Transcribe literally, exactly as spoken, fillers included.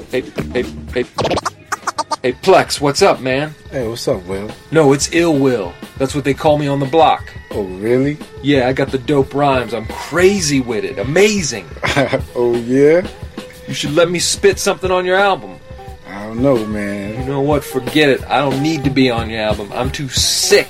Hey, hey, hey, hey, Plex, what's up, man? Hey, what's up, Will? No, it's Ill Will. That's what they call me on the block. Oh, really? Yeah, I got the dope rhymes. I'm crazy with it. Amazing. Oh, yeah? You should let me spit something on your album. I don't know, man. You know what? Forget it. I don't need to be on your album. I'm too sick